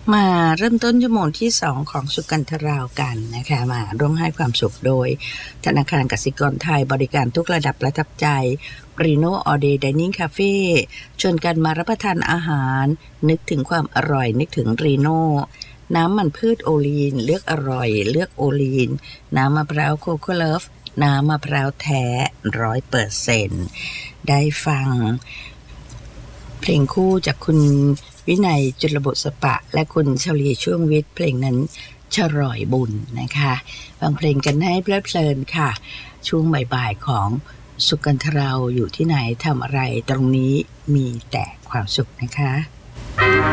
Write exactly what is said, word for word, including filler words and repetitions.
มาเริ่มต้นชั่วโมงที่สองของสุกันทราวกันนะคะมาร่วมให้ความสุขโดยธนาคารกสิกรไทยบริการทุกระดับประทับใจ Reno All Day Dining Cafe ชวนกันมารับประทานอาหารนึกถึงความอร่อยนึกถึง Reno น้ำมันพืชโอลีนเลือกอร่อยเลือกโอลีนน้ำมะพร้าวโคโค่เลิฟน้ำมะพร้าวแท้ร้อยเปอร์เซ็นต์ได้ฟังเพลงคู่จากคุณวินัยจุลบุษปะและคุณเฉลีช่วงวิทย์เพลงนั้นฉลอยบุญนะคะฟังเพลงกันให้เพลิดเพลินค่ะช่วงบ่ายๆของสุกันทราอยู่ที่ไหนทำอะไรตรงนี้มีแต่ความสุขนะคะ